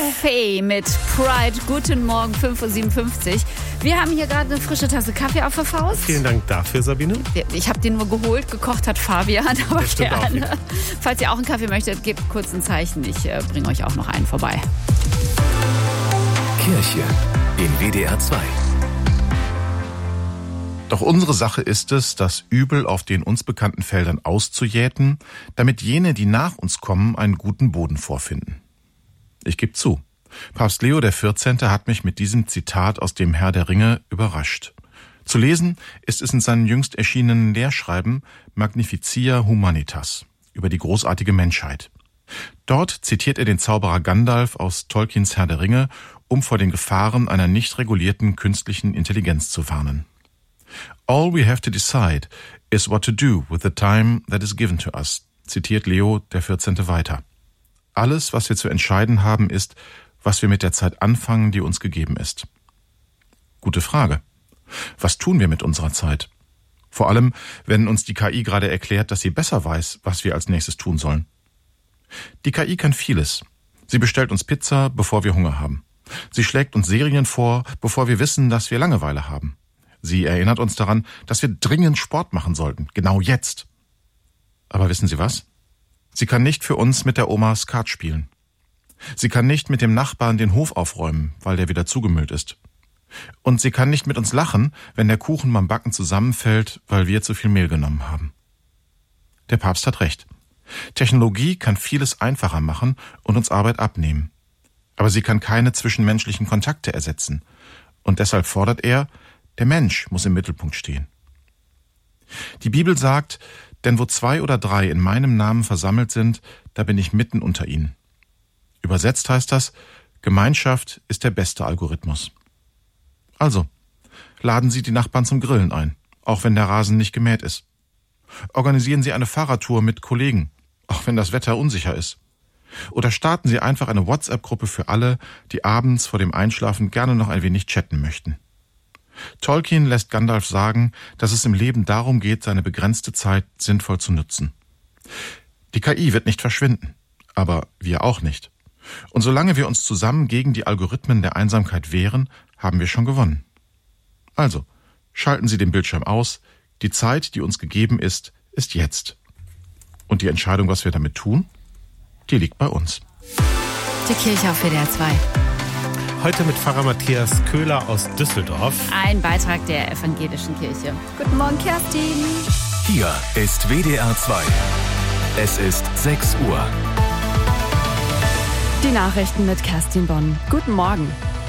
Fay mit Pride. Guten Morgen, 5.57 Uhr. Wir haben hier gerade eine frische Tasse Kaffee auf der Faust. Vielen Dank dafür, Sabine. Ich habe den nur geholt, gekocht hat Fabian, aber gerne. Falls ihr auch einen Kaffee möchtet, gebt kurz ein Zeichen. Ich bringe euch auch noch einen vorbei. Kirche in WDR 2. Doch unsere Sache ist es, das Übel auf den uns bekannten Feldern auszujäten, damit jene, die nach uns kommen, einen guten Boden vorfinden. Ich gebe zu, Papst Leo XIV. Hat mich mit diesem Zitat aus dem Herr der Ringe überrascht. Zu lesen ist es in seinem jüngst erschienenen Lehrschreiben Magnificia Humanitas über die großartige Menschheit. Dort zitiert er den Zauberer Gandalf aus Tolkiens Herr der Ringe, um vor den Gefahren einer nicht regulierten künstlichen Intelligenz zu warnen. All we have to decide is what to do with the time that is given to us, zitiert Leo XIV. Weiter. Alles, was wir zu entscheiden haben, ist, was wir mit der Zeit anfangen, die uns gegeben ist. Gute Frage. Was tun wir mit unserer Zeit? Vor allem, wenn uns die KI gerade erklärt, dass sie besser weiß, was wir als nächstes tun sollen. Die KI kann vieles. Sie bestellt uns Pizza, bevor wir Hunger haben. Sie schlägt uns Serien vor, bevor wir wissen, dass wir Langeweile haben. Sie erinnert uns daran, dass wir dringend Sport machen sollten, genau jetzt. Aber wissen Sie was? Sie kann nicht für uns mit der Oma Skat spielen. Sie kann nicht mit dem Nachbarn den Hof aufräumen, weil der wieder zugemüllt ist. Und sie kann nicht mit uns lachen, wenn der Kuchen beim Backen zusammenfällt, weil wir zu viel Mehl genommen haben. Der Papst hat recht. Technologie kann vieles einfacher machen und uns Arbeit abnehmen. Aber sie kann keine zwischenmenschlichen Kontakte ersetzen. Und deshalb fordert er, der Mensch muss im Mittelpunkt stehen. Die Bibel sagt, denn wo 2 oder 3 in meinem Namen versammelt sind, da bin ich mitten unter ihnen. Übersetzt heißt das, Gemeinschaft ist der beste Algorithmus. Also, laden Sie die Nachbarn zum Grillen ein, auch wenn der Rasen nicht gemäht ist. Organisieren Sie eine Fahrradtour mit Kollegen, auch wenn das Wetter unsicher ist. Oder starten Sie einfach eine WhatsApp-Gruppe für alle, die abends vor dem Einschlafen gerne noch ein wenig chatten möchten. Tolkien lässt Gandalf sagen, dass es im Leben darum geht, seine begrenzte Zeit sinnvoll zu nutzen. Die KI wird nicht verschwinden, aber wir auch nicht. Und solange wir uns zusammen gegen die Algorithmen der Einsamkeit wehren, haben wir schon gewonnen. Also, schalten Sie den Bildschirm aus. Die Zeit, die uns gegeben ist, ist jetzt. Und die Entscheidung, was wir damit tun, die liegt bei uns. Die Kirche auf WDR 2. Heute mit Pfarrer Matthias Köhler aus Düsseldorf. Ein Beitrag der evangelischen Kirche. Guten Morgen, Kerstin. Hier ist WDR 2. Es ist 6 Uhr. Die Nachrichten mit Kerstin Bonn. Guten Morgen.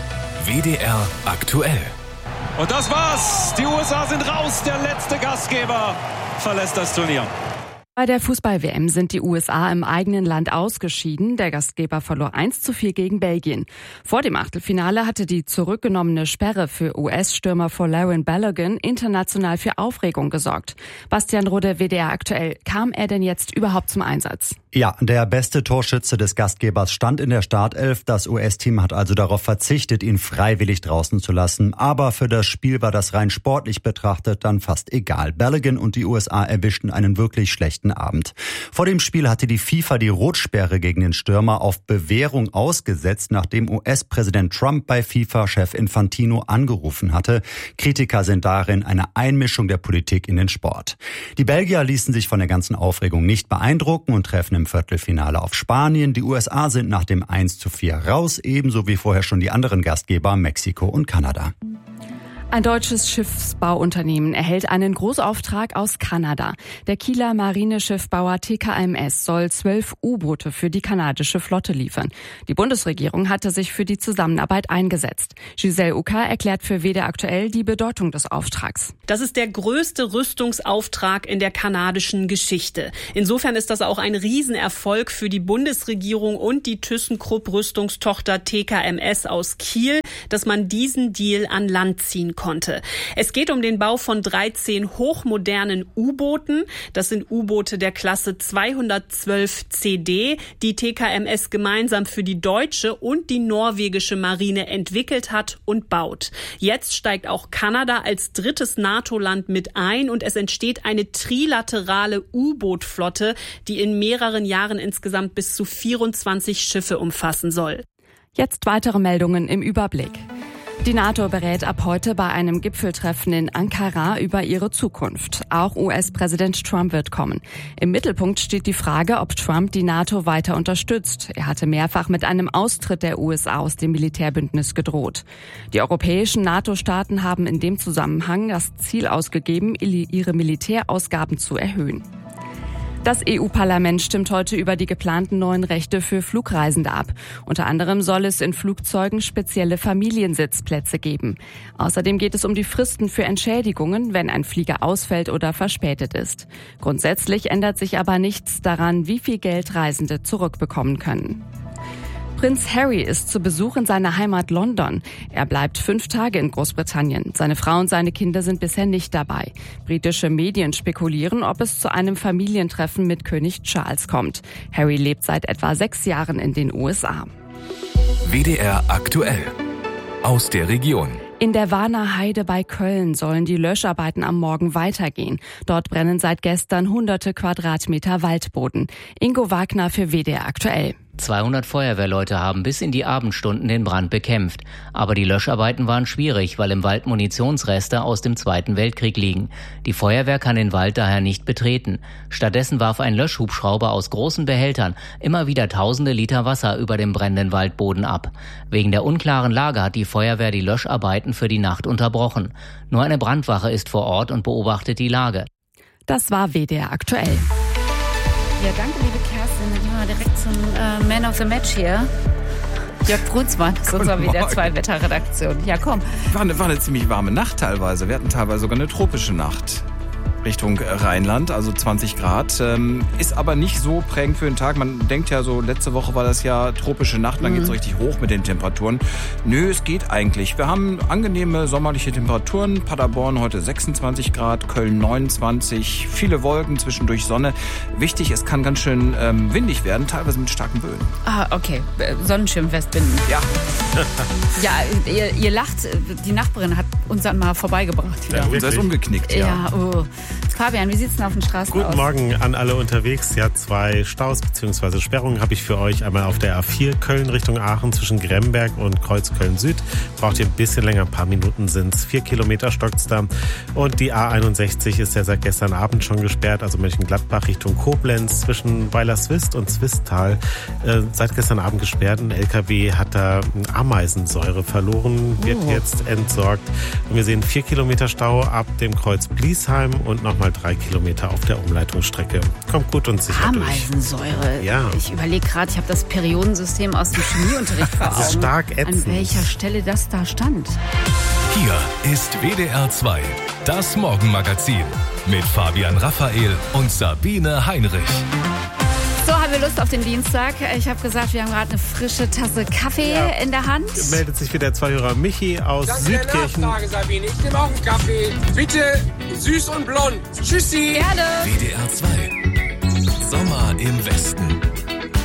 WDR aktuell. Und das war's. Die USA sind raus. Der letzte Gastgeber verlässt das Turnier. Bei der Fußball-WM sind die USA im eigenen Land ausgeschieden. Der Gastgeber verlor 1:4 gegen Belgien. Vor dem Achtelfinale hatte die zurückgenommene Sperre für US-Stürmer Folarin Balogun international für Aufregung gesorgt. Bastian Rode, WDR aktuell. Kam er denn jetzt überhaupt zum Einsatz? Ja, der beste Torschütze des Gastgebers stand in der Startelf. Das US-Team hat also darauf verzichtet, ihn freiwillig draußen zu lassen. Aber für das Spiel war das rein sportlich betrachtet dann fast egal. Balogun und die USA erwischten einen wirklich schlechten Abend. Vor dem Spiel hatte die FIFA die Rotsperre gegen den Stürmer auf Bewährung ausgesetzt, nachdem US-Präsident Trump bei FIFA-Chef Infantino angerufen hatte. Kritiker sind darin eine Einmischung der Politik in den Sport. Die Belgier ließen sich von der ganzen Aufregung nicht beeindrucken und treffen im Viertelfinale auf Spanien. Die USA sind nach dem 1:4 raus, ebenso wie vorher schon die anderen Gastgeber Mexiko und Kanada. Ein deutsches Schiffsbauunternehmen erhält einen Großauftrag aus Kanada. Der Kieler Marineschiffbauer TKMS soll 12 U-Boote für die kanadische Flotte liefern. Die Bundesregierung hatte sich für die Zusammenarbeit eingesetzt. Giselle Ucker erklärt für WDR aktuell die Bedeutung des Auftrags. Das ist der größte Rüstungsauftrag in der kanadischen Geschichte. Insofern ist das auch ein Riesenerfolg für die Bundesregierung und die ThyssenKrupp Rüstungstochter TKMS aus Kiel, dass man diesen Deal an Land ziehen konnte. Es geht um den Bau von 13 hochmodernen U-Booten. Das sind U-Boote der Klasse 212 CD, die TKMS gemeinsam für die deutsche und die norwegische Marine entwickelt hat und baut. Jetzt steigt auch Kanada als drittes NATO-Land mit ein und es entsteht eine trilaterale U-Boot-Flotte, die in mehreren Jahren insgesamt bis zu 24 Schiffe umfassen soll. Jetzt weitere Meldungen im Überblick. Die NATO berät ab heute bei einem Gipfeltreffen in Ankara über ihre Zukunft. Auch US-Präsident Trump wird kommen. Im Mittelpunkt steht die Frage, ob Trump die NATO weiter unterstützt. Er hatte mehrfach mit einem Austritt der USA aus dem Militärbündnis gedroht. Die europäischen NATO-Staaten haben in dem Zusammenhang das Ziel ausgegeben, ihre Militärausgaben zu erhöhen. Das EU-Parlament stimmt heute über die geplanten neuen Rechte für Flugreisende ab. Unter anderem soll es in Flugzeugen spezielle Familiensitzplätze geben. Außerdem geht es um die Fristen für Entschädigungen, wenn ein Flieger ausfällt oder verspätet ist. Grundsätzlich ändert sich aber nichts daran, wie viel Geld Reisende zurückbekommen können. Prinz Harry ist zu Besuch in seiner Heimat London. Er bleibt 5 Tage in Großbritannien. Seine Frau und seine Kinder sind bisher nicht dabei. Britische Medien spekulieren, ob es zu einem Familientreffen mit König Charles kommt. Harry lebt seit etwa 6 Jahren in den USA. WDR aktuell. Aus der Region. In der Warner Heide bei Köln sollen die Löscharbeiten am Morgen weitergehen. Dort brennen seit gestern hunderte Quadratmeter Waldboden. Ingo Wagner für WDR aktuell. 200 Feuerwehrleute haben bis in die Abendstunden den Brand bekämpft. Aber die Löscharbeiten waren schwierig, weil im Wald Munitionsreste aus dem Zweiten Weltkrieg liegen. Die Feuerwehr kann den Wald daher nicht betreten. Stattdessen warf ein Löschhubschrauber aus großen Behältern immer wieder tausende Liter Wasser über dem brennenden Waldboden ab. Wegen der unklaren Lage hat die Feuerwehr die Löscharbeiten für die Nacht unterbrochen. Nur eine Brandwache ist vor Ort und beobachtet die Lage. Das war WDR aktuell. Ja, danke, liebe Kerstin. Dann gehen wir direkt zum Man of the Match hier. Jörg Brunsmann ist unser WDR 2 Wetterredaktion. Ja, komm. War eine ziemlich warme Nacht teilweise. Wir hatten teilweise sogar eine tropische Nacht. Richtung Rheinland, also 20 Grad. Ist aber nicht so prägend für den Tag. Man denkt ja so, letzte Woche war das ja tropische Nacht, dann geht's so richtig hoch mit den Temperaturen. Nö, es geht eigentlich. Wir haben angenehme sommerliche Temperaturen. Paderborn heute 26 Grad, Köln 29, viele Wolken, zwischendurch Sonne. Wichtig, es kann ganz schön windig werden, teilweise mit starken Böen. Ah, okay. Sonnenschirm festbinden. Ja. Ja, ihr lacht. Die Nachbarin hat uns dann mal vorbeigebracht wieder. Ja, unser ist umgeknickt, ja. Ja, oh. Fabian, wie sieht's denn auf den Straßen aus? Guten Morgen an alle unterwegs. Ja, 2 Staus bzw. Sperrungen habe ich für euch. Einmal auf der A4 Köln Richtung Aachen zwischen Gremberg und Kreuz Köln-Süd. Braucht ihr ein bisschen länger, ein paar Minuten sind's. 4 Kilometer stockt's da. Und die A61 ist ja seit gestern Abend schon gesperrt, also Mönchengladbach Richtung Koblenz zwischen Weilerswist und Zwistal. Seit gestern Abend gesperrt. Ein LKW hat da Ameisensäure verloren, wird jetzt entsorgt. Und wir sehen 4 Kilometer Stau ab dem Kreuz Bliesheim und nochmal 3 Kilometer auf der Umleitungsstrecke. Kommt gut und sicher durch. Ameisensäure. Ja. Ich überlege gerade, ich habe das Periodensystem aus dem Chemieunterricht vor Augen. Das ist stark ätzend. An welcher Stelle das da stand. Hier ist WDR 2, das Morgenmagazin mit Fabian Raphael und Sabine Heinrich. So, haben wir Lust auf den Dienstag. Ich habe gesagt, wir haben gerade eine frische Tasse Kaffee in der Hand. Meldet sich wieder 2 Hörer Michi aus Südkirchen. Danke der Nachfrage, Sabine. Ich nehme auch einen Kaffee. Bitte süß und blond. Tschüssi. Gerne. WDR 2, Sommer im Westen.